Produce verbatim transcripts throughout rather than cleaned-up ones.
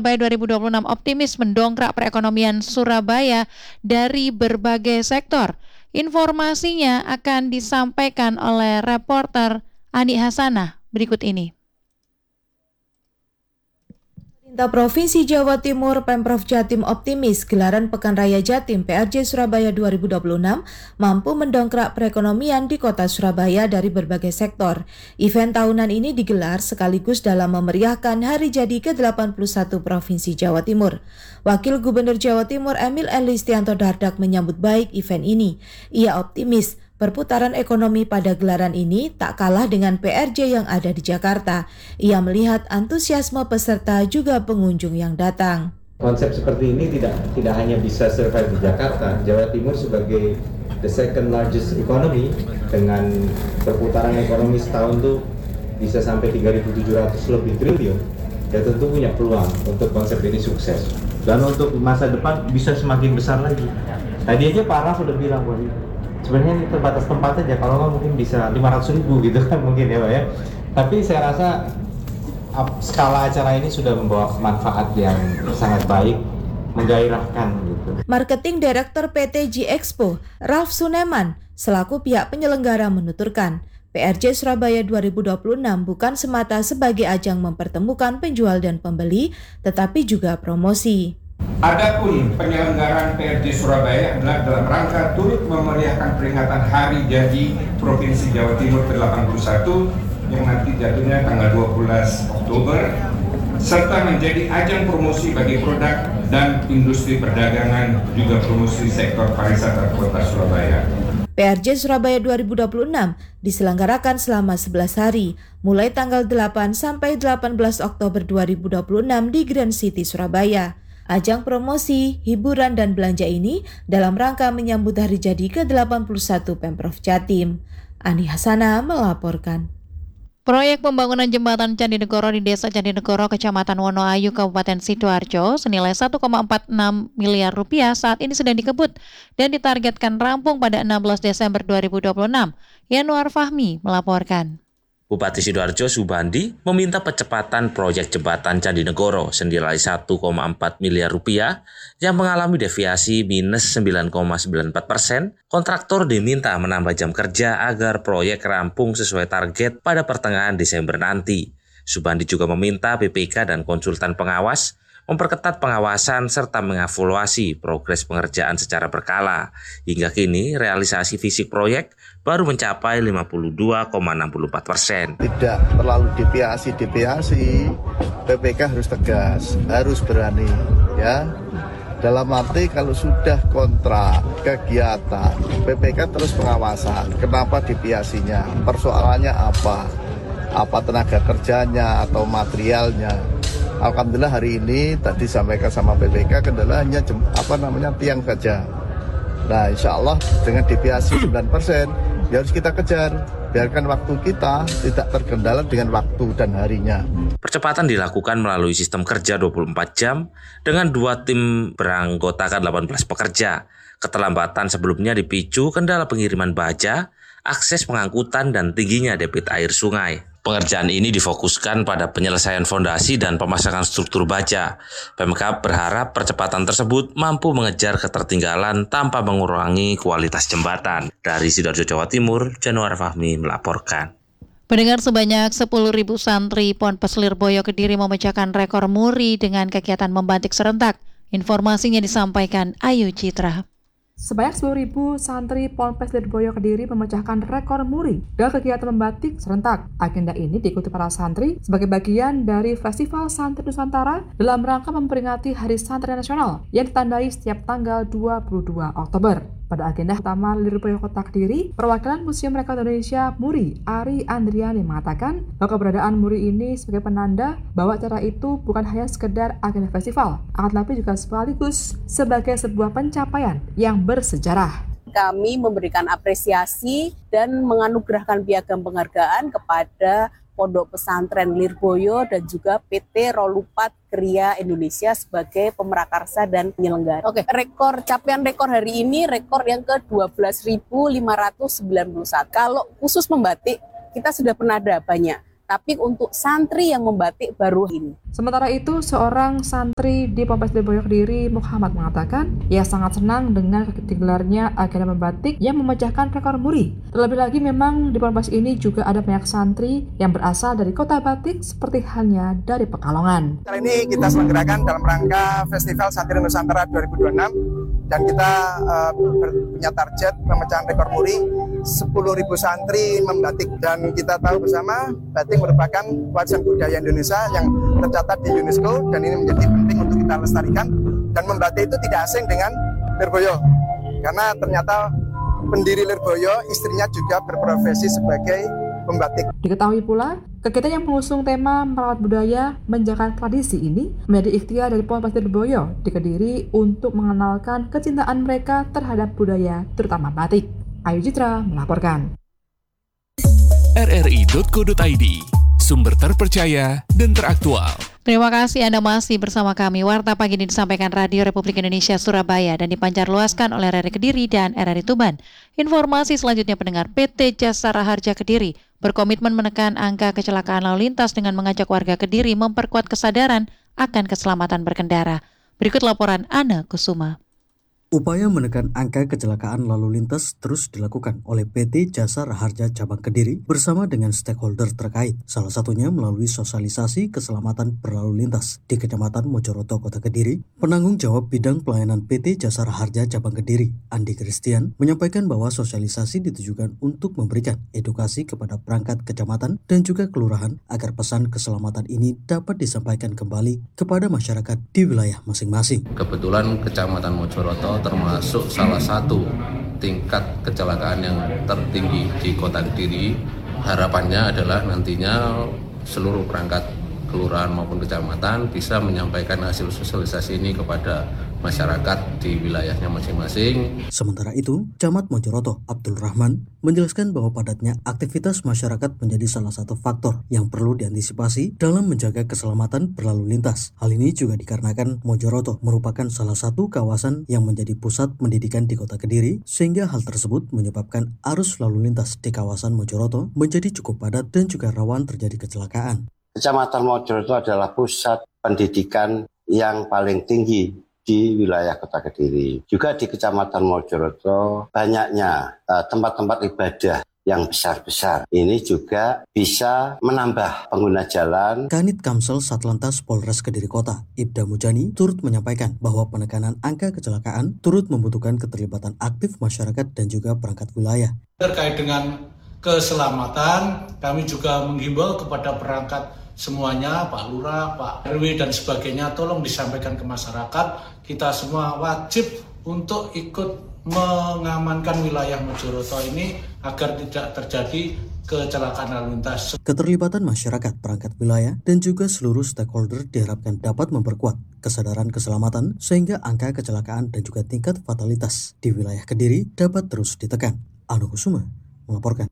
Surabaya dua ribu dua puluh enam optimis mendongkrak perekonomian Surabaya dari berbagai sektor. Informasinya akan disampaikan oleh reporter Ani Hasanah berikut ini. Pemerintah Provinsi Jawa Timur Pemprov Jatim optimis gelaran Pekan Raya Jatim P R J Surabaya dua ribu dua puluh enam mampu mendongkrak perekonomian di kota Surabaya dari berbagai sektor. Event tahunan ini digelar sekaligus dalam memeriahkan hari jadi ke delapan puluh satu Provinsi Jawa Timur. Wakil Gubernur Jawa Timur Emil Elistianto Dardak menyambut baik event ini. Ia optimis perputaran ekonomi pada gelaran ini tak kalah dengan P R J yang ada di Jakarta. Ia melihat antusiasme peserta juga pengunjung yang datang. Konsep seperti ini tidak tidak hanya bisa survive di Jakarta. Jawa Timur sebagai the second largest economy dengan perputaran ekonomi setahun tuh bisa sampai tiga ribu tujuh ratus lebih triliun. Ya tentu punya peluang untuk konsep ini sukses. Dan untuk masa depan bisa semakin besar lagi. Tadi aja Pak Raf udah bilang bahwa sebenarnya ini terbatas tempat aja, kalau nggak mungkin bisa lima ratus ribu gitu kan mungkin ya Pak ya. Tapi saya rasa skala acara ini sudah membawa manfaat yang sangat baik, menggairahkan gitu. Marketing Director P T G Expo, Ralf Suneman, selaku pihak penyelenggara menuturkan, P R J Surabaya dua ribu dua puluh enam bukan semata sebagai ajang mempertemukan penjual dan pembeli, tetapi juga promosi. Adapun penyelenggaraan P R J Surabaya adalah dalam rangka turut memeriahkan peringatan Hari Jadi Provinsi Jawa Timur ke delapan puluh satu yang nanti jatuhnya tanggal dua belas Oktober, serta menjadi ajang promosi bagi produk dan industri perdagangan, juga promosi sektor pariwisata Kota Surabaya. P R J Surabaya dua ribu dua puluh enam diselenggarakan selama sebelas hari, mulai tanggal delapan sampai delapan belas Oktober dua ribu dua puluh enam di Grand City Surabaya. Ajang promosi, hiburan, dan belanja ini dalam rangka menyambut hari jadi ke delapan puluh satu Pemprov Jatim. Ani Hasanah melaporkan. Proyek pembangunan jembatan Candi Negoro di Desa Candi Negoro, Kecamatan Wonoayu, Kabupaten Sidoarjo senilai satu koma empat enam miliar rupiah saat ini sedang dikebut dan ditargetkan rampung pada enam belas Desember dua ribu dua puluh enam. Yanuar Fahmi melaporkan. Bupati Sidoarjo Subandi meminta percepatan proyek jembatan Candi Negoro senilai satu koma empat miliar rupiah yang mengalami deviasi minus sembilan koma sembilan empat persen. Kontraktor diminta menambah jam kerja agar proyek rampung sesuai target pada pertengahan Desember nanti. Subandi juga meminta B P K dan konsultan pengawas memperketat pengawasan serta mengevaluasi progres pengerjaan secara berkala. Hingga kini realisasi fisik proyek baru mencapai lima puluh dua koma enam empat persen. Tidak terlalu deviasi-deviasi, B P K harus tegas, harus berani, ya. Dalam arti kalau sudah kontrak kegiatan, B P K terus pengawasan. Kenapa deviasinya? Persoalannya apa? Apa tenaga kerjanya atau materialnya? Alhamdulillah hari ini tadi sampaikan sama B P K kendalanya apa namanya tiang saja. Nah insya Allah dengan deviasi sembilan persen ya harus kita kejar. Biarkan waktu kita tidak terkendala dengan waktu dan harinya. Percepatan dilakukan melalui sistem kerja dua puluh empat jam dengan dua tim beranggotakan delapan belas pekerja. Keterlambatan sebelumnya dipicu kendala pengiriman baja, akses pengangkutan, dan tingginya debit air sungai. Pengerjaan ini difokuskan pada penyelesaian fondasi dan pemasangan struktur baja. Pemkab berharap percepatan tersebut mampu mengejar ketertinggalan tanpa mengurangi kualitas jembatan. Dari Sidoarjo, Jawa Timur, Januar Fahmi melaporkan. Pendengar, sebanyak sepuluh ribu santri Ponpes Lirboyo Kediri memecahkan rekor muri dengan kegiatan membatik serentak. Informasinya disampaikan Ayu Citra. Sebanyak sepuluh ribu santri Ponpes Lirboyo Kediri memecahkan rekor muri dengan kegiatan membatik serentak. Agenda ini diikuti para santri sebagai bagian dari Festival Santri Nusantara dalam rangka memperingati Hari Santri Nasional yang ditandai setiap tanggal dua puluh dua Oktober. Pada agenda utama Lirboyo Kota Kediri, perwakilan Museum Rekor Indonesia Muri, Ari Andriani, mengatakan bahwa keberadaan muri ini sebagai penanda bahwa acara itu bukan hanya sekedar agenda festival, akan tetapi juga sekaligus sebagai sebuah pencapaian yang bersejarah. Kami memberikan apresiasi dan menganugerahkan piagam penghargaan kepada Pondok Pesantren Lirboyo dan juga P T Rolupat Kria Indonesia sebagai pemrakarsa dan penyelenggara. Oke, rekor capaian rekor hari ini rekor yang ke dua belas ribu lima ratus sembilan puluh satu. Kalau khusus membatik kita sudah pernah ada banyak. tapi untuk santri yang membatik baru ini. Sementara itu, seorang santri di Ponpes Lirboyo Kediri, Muhammad, mengatakan ia sangat senang dengan digelarnya agenda membatik yang memecahkan rekor muri. Terlebih lagi memang di Ponpes ini juga ada banyak santri yang berasal dari kota batik seperti halnya dari Pekalongan. Kali ini kita selenggarakan dalam rangka Festival Santri Nusantara dua ribu dua puluh enam dan kita uh, punya target pemecahan rekor muri sepuluh ribu santri membatik, dan kita tahu bersama batik merupakan warisan budaya Indonesia yang tercatat di UNESCO dan ini menjadi penting untuk kita lestarikan, dan membatik itu tidak asing dengan Lirboyo karena ternyata pendiri Lirboyo istrinya juga berprofesi sebagai pembatik. Diketahui pula, kegiatan yang mengusung tema merawat budaya, menjaga tradisi ini menjadi ikhtiar dari Ponpes Lirboyo di Kediri untuk mengenalkan kecintaan mereka terhadap budaya, terutama batik. Ayu Citra melaporkan. R R I titik co titik I D, sumber terpercaya dan teraktual. Terima kasih Anda masih bersama kami. Warta pagi ini disampaikan Radio Republik Indonesia Surabaya dan dipancarluaskan oleh R R I Kediri dan R R I Tuban. Informasi selanjutnya pendengar, P T Jasara Harja Kediri berkomitmen menekan angka kecelakaan lalu lintas dengan mengajak warga Kediri memperkuat kesadaran akan keselamatan berkendara. Berikut laporan Ana Kusuma. Upaya menekan angka kecelakaan lalu lintas terus dilakukan oleh P T Jasara Harja Cabang Kediri bersama dengan stakeholder terkait, salah satunya melalui sosialisasi keselamatan berlalu lintas di Kecamatan Mojoroto, Kota Kediri. Penanggung jawab bidang pelayanan P T Jasara Harja Cabang Kediri, Andi Christian, menyampaikan bahwa sosialisasi ditujukan untuk memberikan edukasi kepada perangkat kecamatan dan juga kelurahan agar pesan keselamatan ini dapat disampaikan kembali kepada masyarakat di wilayah masing-masing. Kebetulan Kecamatan Mojoroto termasuk salah satu tingkat kecelakaan yang tertinggi di Kota Kediri. Harapannya adalah nantinya seluruh perangkat kelurahan maupun kecamatan bisa menyampaikan hasil sosialisasi ini kepada masyarakat di wilayahnya masing-masing. Sementara itu, Camat Mojoroto Abdul Rahman menjelaskan bahwa padatnya aktivitas masyarakat menjadi salah satu faktor yang perlu diantisipasi dalam menjaga keselamatan berlalu lintas. Hal ini juga dikarenakan Mojoroto merupakan salah satu kawasan yang menjadi pusat pendidikan di Kota Kediri, sehingga hal tersebut menyebabkan arus lalu lintas di kawasan Mojoroto menjadi cukup padat dan juga rawan terjadi kecelakaan. Kecamatan Mojoroto adalah pusat pendidikan yang paling tinggi di wilayah Kota Kediri. Juga di Kecamatan Mojoroto banyaknya uh, tempat-tempat ibadah yang besar-besar. Ini juga bisa menambah pengguna jalan. Kanit Kamsel Satlantas Polres Kediri Kota, Ibda Mujani, turut menyampaikan bahwa penekanan angka kecelakaan turut membutuhkan keterlibatan aktif masyarakat dan juga perangkat wilayah. Terkait dengan keselamatan, kami juga menghimbau kepada perangkat semuanya, Pak Lurah, Pak R W dan sebagainya, tolong disampaikan ke masyarakat. Kita semua wajib untuk ikut mengamankan wilayah Mojoroto ini agar tidak terjadi kecelakaan lalu lintas. Keterlibatan masyarakat, perangkat wilayah, dan juga seluruh stakeholder diharapkan dapat memperkuat kesadaran keselamatan sehingga angka kecelakaan dan juga tingkat fatalitas di wilayah Kediri dapat terus ditekan. Anu Kusuma melaporkan.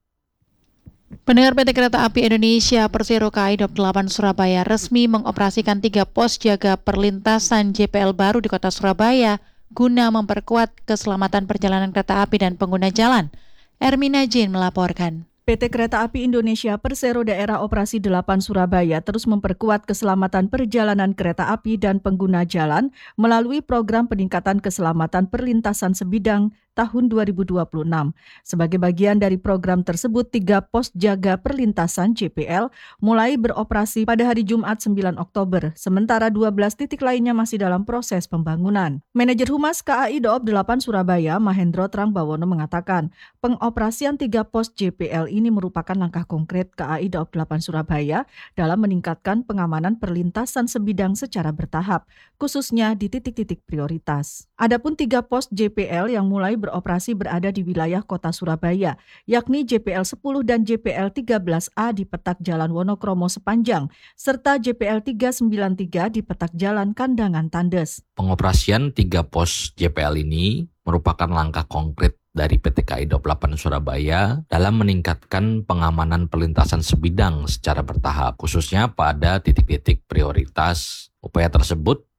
Pendengar, P T Kereta Api Indonesia Persero K A I Daob delapan Surabaya resmi mengoperasikan tiga pos jaga perlintasan J P L baru di Kota Surabaya guna memperkuat keselamatan perjalanan kereta api dan pengguna jalan. Ermina Jin melaporkan. P T Kereta Api Indonesia Persero Daerah Operasi delapan Surabaya terus memperkuat keselamatan perjalanan kereta api dan pengguna jalan melalui program peningkatan keselamatan perlintasan sebidang tahun dua ribu dua puluh enam. Sebagai bagian dari program tersebut, tiga pos jaga perlintasan J P L mulai beroperasi pada hari Jumat sembilan Oktober, sementara dua belas titik lainnya masih dalam proses pembangunan. Manajer Humas K A I Daob delapan Surabaya, Mahendro Trangbawono mengatakan, pengoperasian tiga pos J P L ini merupakan langkah konkret K A I Daob delapan Surabaya dalam meningkatkan pengamanan perlintasan sebidang secara bertahap, khususnya di titik-titik prioritas. Adapun tiga pos J P L yang mulai beroperasi berada di wilayah Kota Surabaya, yakni J P L sepuluh dan J P L tiga belas A di petak Jalan Wonokromo Sepanjang, serta J P L tiga sembilan tiga di petak Jalan Kandangan Tandes. Pengoperasian tiga pos J P L ini merupakan langkah konkret dari P T K A I Daob delapan Surabaya dalam meningkatkan pengamanan perlintasan sebidang secara bertahap, khususnya pada titik-titik prioritas. Upaya tersebut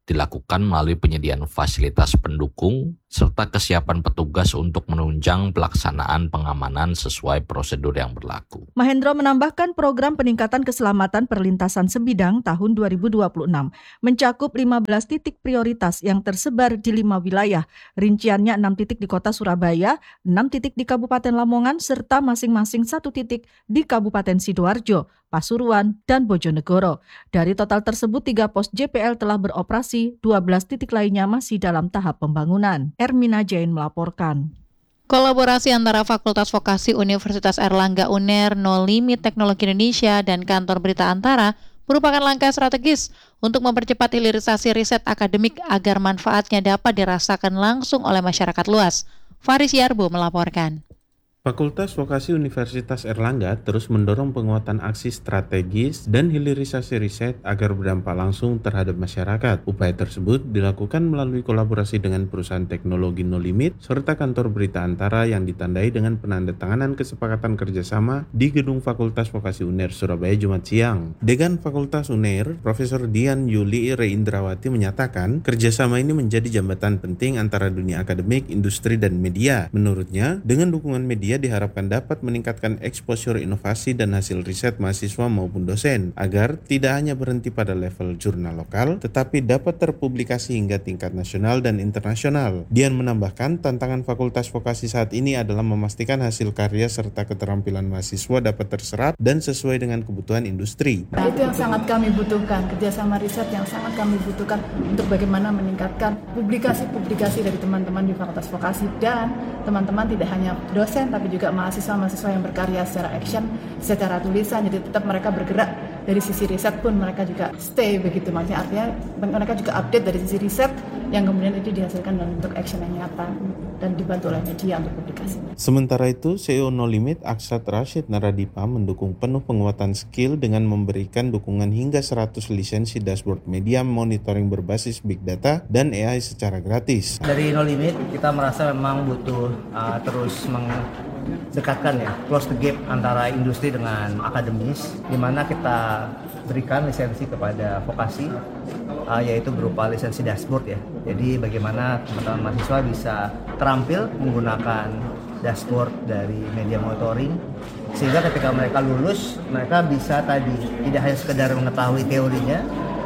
dilakukan melalui penyediaan fasilitas pendukung serta kesiapan petugas untuk menunjang pelaksanaan pengamanan sesuai prosedur yang berlaku. Mahendro menambahkan program peningkatan keselamatan perlintasan sebidang tahun dua ribu dua puluh enam mencakup lima belas titik prioritas yang tersebar di lima wilayah. Rinciannya enam titik di kota Surabaya, enam titik di Kabupaten Lamongan, serta masing-masing satu titik di Kabupaten Sidoarjo, Pasuruan, dan Bojonegoro. Dari total tersebut, tiga pos J P L telah beroperasi, dua belas titik lainnya masih dalam tahap pembangunan. Ermina Jain melaporkan. Kolaborasi antara Fakultas Vokasi Universitas Airlangga U N E R, No Limit Teknologi Indonesia, dan Kantor Berita Antara merupakan langkah strategis untuk mempercepat hilirisasi riset akademik agar manfaatnya dapat dirasakan langsung oleh masyarakat luas. Faris Yarbo melaporkan. Fakultas Vokasi Universitas Airlangga terus mendorong penguatan aksi strategis dan hilirisasi riset agar berdampak langsung terhadap masyarakat. Upaya tersebut dilakukan melalui kolaborasi dengan perusahaan teknologi No Limit serta Kantor Berita Antara yang ditandai dengan penandatanganan kesepakatan kerjasama di Gedung Fakultas Vokasi U N E R Surabaya Jumat siang. Dekan Fakultas U N E R, Profesor Dian Yuli Reindrawati menyatakan kerjasama ini menjadi jembatan penting antara dunia akademik, industri, dan media. Menurutnya, dengan dukungan media diharapkan dapat meningkatkan exposure inovasi dan hasil riset mahasiswa maupun dosen agar tidak hanya berhenti pada level jurnal lokal tetapi dapat terpublikasi hingga tingkat nasional dan internasional. Dian menambahkan tantangan Fakultas Vokasi saat ini adalah memastikan hasil karya serta keterampilan mahasiswa dapat terserap dan sesuai dengan kebutuhan industri. Nah, itu yang sangat kami butuhkan, kerjasama riset yang sangat kami butuhkan untuk bagaimana meningkatkan publikasi-publikasi dari teman-teman di Fakultas Vokasi dan teman-teman tidak hanya dosen tapi juga mahasiswa-mahasiswa yang berkarya secara action, secara tulisan, jadi tetap mereka bergerak dari sisi riset pun mereka juga stay begitu, maksudnya artinya mereka juga update dari sisi riset yang kemudian itu dihasilkan dalam bentuk action yang nyata dan dibantu oleh media untuk publikasi. Sementara itu, C E O No Limit Aksat Rashid Naradipa mendukung penuh penguatan skill dengan memberikan dukungan hingga seratus lisensi dashboard media monitoring berbasis big data dan A I secara gratis. Dari No Limit kita merasa memang butuh uh, terus mendekatkan ya, close the gap antara industri dengan akademis, di mana kita berikan lisensi kepada vokasi, uh, yaitu berupa lisensi dashboard ya. Jadi bagaimana teman-teman mahasiswa bisa terampil menggunakan dashboard dari media monitoring, sehingga ketika mereka lulus, mereka bisa tadi tidak hanya sekedar mengetahui teorinya,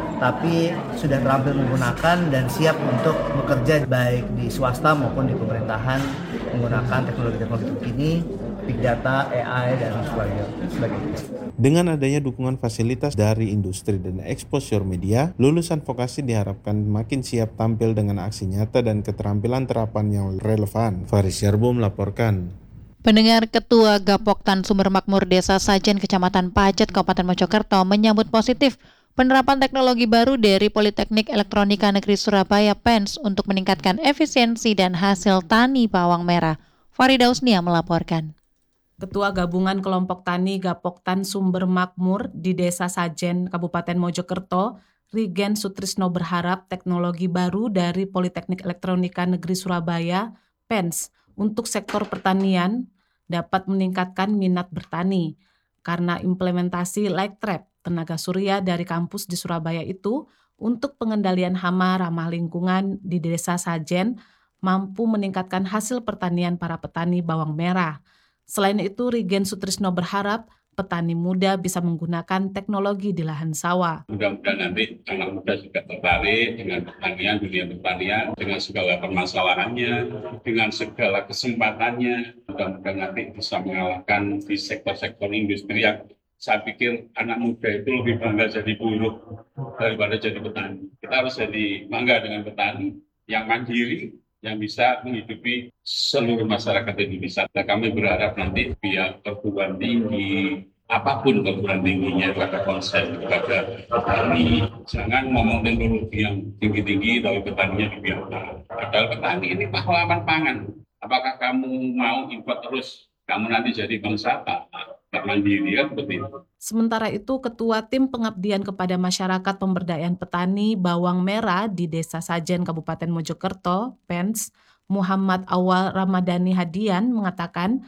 tapi sudah terampil menggunakan dan siap untuk bekerja baik di swasta maupun di pemerintahan menggunakan teknologi-teknologi terkini, big data, A I, dan sebagainya. Dengan adanya dukungan fasilitas dari industri dan exposure media, lulusan vokasi diharapkan makin siap tampil dengan aksi nyata dan keterampilan terapan yang relevan. Faris Yarbo melaporkan. Pendengar, Ketua Gapoktan Sumber Makmur Desa Sajen Kecamatan Pacet Kabupaten Mojokerto menyambut positif penerapan teknologi baru dari Politeknik Elektronika Negeri Surabaya P E N S untuk meningkatkan efisiensi dan hasil tani bawang merah. Farida Usnia melaporkan. Ketua Gabungan Kelompok Tani Gapoktan Sumber Makmur di Desa Sajen, Kabupaten Mojokerto, Rigen Sutrisno berharap teknologi baru dari Politeknik Elektronika Negeri Surabaya P E N S untuk sektor pertanian dapat meningkatkan minat bertani karena implementasi light trap tenaga surya dari kampus di Surabaya itu untuk pengendalian hama ramah lingkungan di Desa Sajen mampu meningkatkan hasil pertanian para petani bawang merah. Selain itu, Rigen Sutrisno berharap petani muda bisa menggunakan teknologi di lahan sawah. Mudah-mudahan nanti anak muda juga tertarik dengan pertanian, dunia pertanian, dengan segala permasalahannya, dengan segala kesempatannya. Mudah-mudahan nanti bisa mengalahkan di sektor-sektor industri yang saya pikir anak muda itu lebih bangga jadi buruh daripada jadi petani. Kita harus jadi bangga dengan petani yang mandiri, yang bisa menghidupi seluruh masyarakat Indonesia. Dan kami berharap nanti pihak perguruan tinggi, apapun perguruan tingginya, pada konsen kepada petani, jangan ngomong teknologi yang tinggi-tinggi tapi petaninya dibiarkan. Padahal petani ini pahlawan pangan. Apakah kamu mau impor terus? Kamu nanti jadi bangsa tak mandiri kan seperti itu. Sementara itu, Ketua Tim Pengabdian kepada Masyarakat Pemberdayaan Petani Bawang Merah di Desa Sajen, Kabupaten Mojokerto, P E N S, Muhammad Awal Ramadhani Hadian mengatakan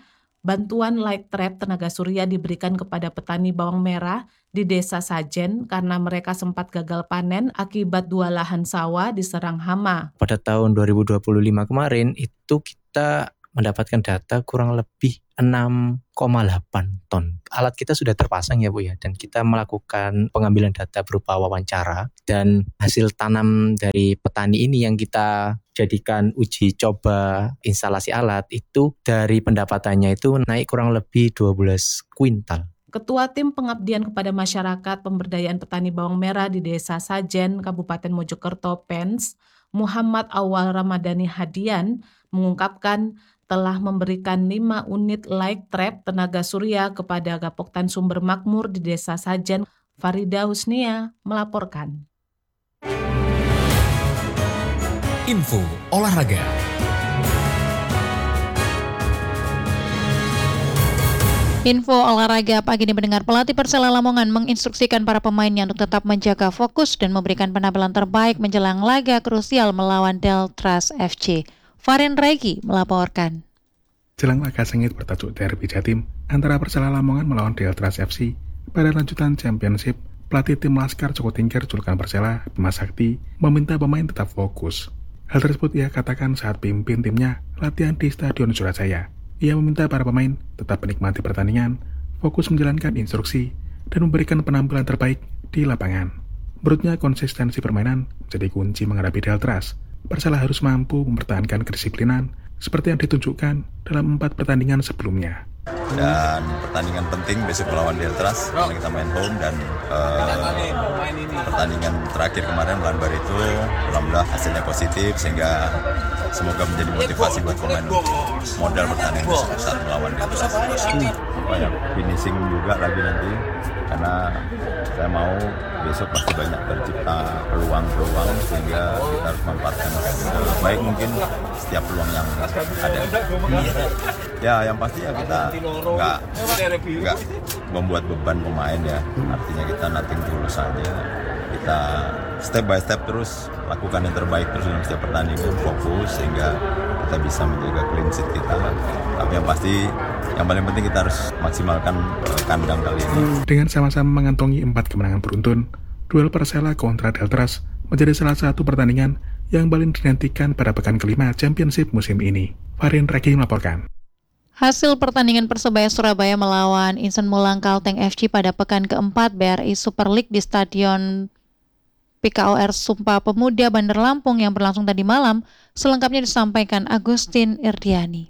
Bantuan light trap tenaga surya diberikan kepada petani bawang merah di Desa Sajen karena mereka sempat gagal panen akibat dua lahan sawah diserang hama. Pada tahun dua ribu dua puluh lima kemarin itu kita mendapatkan data kurang lebih enam koma delapan ton. Alat kita sudah terpasang ya Bu ya, dan kita melakukan pengambilan data berupa wawancara, dan hasil tanam dari petani ini yang kita jadikan uji coba instalasi alat itu dari pendapatannya itu naik kurang lebih dua belas kuintal. Ketua Tim Pengabdian kepada Masyarakat Pemberdayaan Petani Bawang Merah di Desa Sajen, Kabupaten Mojokerto, P E N S, Muhammad Awal Ramadhani Hadian, mengungkapkan telah memberikan lima unit light trap tenaga surya kepada Gapoktan Sumber Makmur di Desa Sajen. Farida Husnia melaporkan. Info olahraga. Info olahraga pagi ini mendengar pelatih Persela Lamongan menginstruksikan para pemainnya untuk tetap menjaga fokus dan memberikan penampilan terbaik menjelang laga krusial melawan Deltras F C. Farin Regi melaporkan. Jelang laga sengit bertajuk Derby Jatim antara Persela Lamongan melawan Deltras F C pada lanjutan Championship, pelatih tim Laskar Joko Tingkir julukan Persela, Bima Sakti, meminta pemain tetap fokus. Hal tersebut ia katakan saat pimpin timnya latihan di Stadion Surajaya. Ia meminta para pemain tetap menikmati pertandingan, fokus menjalankan instruksi, dan memberikan penampilan terbaik di lapangan. Menurutnya konsistensi permainan menjadi kunci menghadapi Deltras. Persela harus mampu mempertahankan kedisiplinan seperti yang ditunjukkan dalam empat pertandingan sebelumnya. Dan pertandingan penting besok melawan Deltras karena kita main home, dan uh, pertandingan terakhir kemarin melawan Barito alhamdulillah hasilnya positif, sehingga semoga menjadi motivasi buat pemain untuk modal pertandingan besok saat melawan Deltras. Apa ya, finishing juga lagi nanti, karena saya mau besok pasti banyak tercipta peluang-peluang, sehingga kita harus memanfaatkan sebaik mungkin setiap peluang yang ada. Ya, yang pasti ya kita nggak nggak membuat beban pemain ya. Artinya kita nothing tulus saja. Kita step by step terus lakukan yang terbaik terus dalam setiap pertandingan, fokus sehingga kita bisa menjaga clean sheet kita. Tapi yang pasti yang paling penting kita harus maksimalkan kandang kali ini. Dengan sama-sama mengantongi empat kemenangan beruntun, duel Persela kontra Deltras menjadi salah satu pertandingan yang paling dinantikan pada pekan kelima Championship musim ini. Farin Regi melaporkan. Hasil pertandingan Persebaya Surabaya melawan Insan Mulang Kalteng F C pada pekan keempat B R I Super League di Stadion P K O R Sumpah Pemuda Bandar Lampung yang berlangsung tadi malam, selengkapnya disampaikan Agustin Irdiani.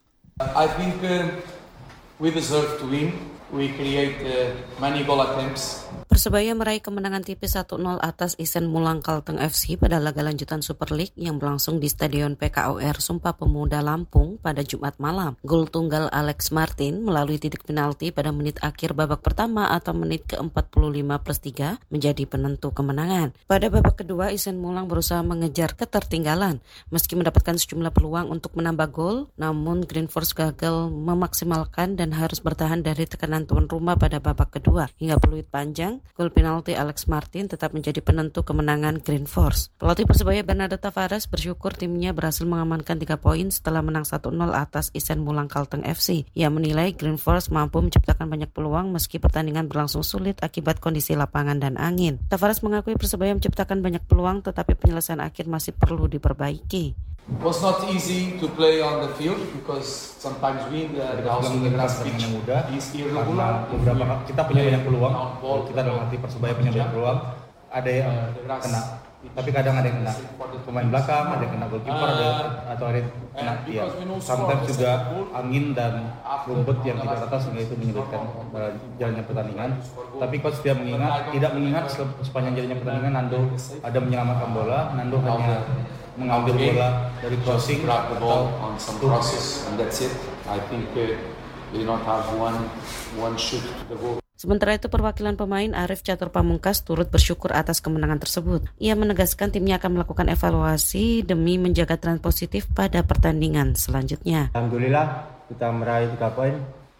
I think uh, we deserve to win. We create uh, many goal attempts. Persebaya meraih kemenangan tipis satu nol atas Isen Mulang Kalteng F C pada laga lanjutan Super League yang berlangsung di Stadion P K O R Sumpah Pemuda Lampung pada Jumat malam. Gol tunggal Alex Martin melalui titik penalti pada menit akhir babak pertama atau menit ke empat puluh lima plus tiga menjadi penentu kemenangan. Pada babak kedua, Isen Mulang berusaha mengejar ketertinggalan. Meski mendapatkan sejumlah peluang untuk menambah gol, namun Green Force gagal memaksimalkan dan harus bertahan dari tekanan tuan rumah pada babak kedua. Hingga peluit panjang, gol penalti Alex Martin tetap menjadi penentu kemenangan Green Force. Pelatih Persebaya Bernardo Tavares bersyukur timnya berhasil mengamankan tiga poin setelah menang satu nol atas Isen Mulang Kalteng F C. Ia menilai Green Force mampu menciptakan banyak peluang meski pertandingan berlangsung sulit akibat kondisi lapangan dan angin. Tavares mengakui Persebaya menciptakan banyak peluang tetapi penyelesaian akhir masih perlu diperbaiki. It was not easy to play on the field because sometimes wind uh, also the grass pitch is irregular. Beberapa kita punya banyak peluang, kita dalam arti Persebaya punya banyak peluang. Ada yang kena, tapi kadang ada yang kena pemain belakang, ada yang kena goalkeeper, ada atau ada yang kena dia. Sometimes juga angin dan rumput yang tidak rata sehingga itu menyulitkan uh, jalannya pertandingan. Tapi coach tidak mengingat, tidak mengingat sepanjang jalannya pertandingan Nando ada menyelamatkan bola, Nando hanya mengambil bola dari crossing atau on some crosses and that's it. I think uh, we not have one one shoot to the goal. Sementara itu perwakilan pemain Arif Catur Pamungkas turut bersyukur atas kemenangan tersebut. Ia menegaskan timnya akan melakukan evaluasi demi menjaga tren positif pada pertandingan selanjutnya. Alhamdulillah kita meraih tiga poin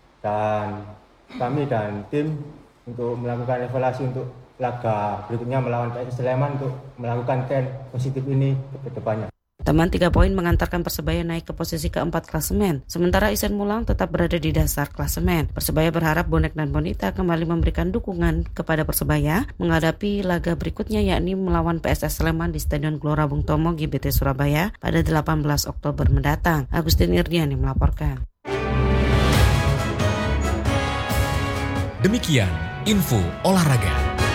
dan kami dan tim untuk melakukan evaluasi untuk laga berikutnya melawan P S S Sleman untuk melakukan tren positif ini ke depannya. Tambahan tiga poin mengantarkan Persebaya naik ke posisi keempat klasemen, sementara Isen Mulang tetap berada di dasar klasemen. Persebaya berharap bonek dan bonita kembali memberikan dukungan kepada Persebaya menghadapi laga berikutnya, yakni melawan P S S Sleman di Stadion Gelora Bung Tomo G B T Surabaya pada delapan belas Oktober mendatang. Agustin Irdiani melaporkan. Demikian info olahraga.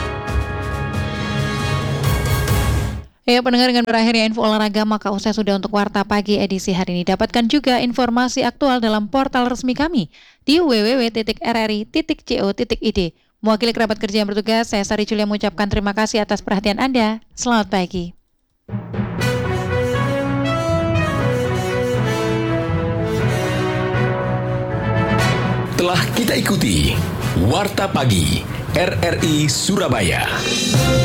Ya pendengar, dengan berakhirnya info olahraga maka usai sudah untuk Warta Pagi edisi hari ini. Dapatkan juga informasi aktual dalam portal resmi kami di w w w titik r r i titik co titik i d. Mewakili kerabat kerja yang bertugas, saya Sari Julia mengucapkan terima kasih atas perhatian Anda. Selamat pagi. Telah kita ikuti Warta Pagi R R I Surabaya.